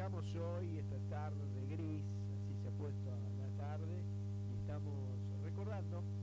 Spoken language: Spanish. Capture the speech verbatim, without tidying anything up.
estamos hoy, esta tarde gris, así se ha puesto a la tarde, y estamos recordando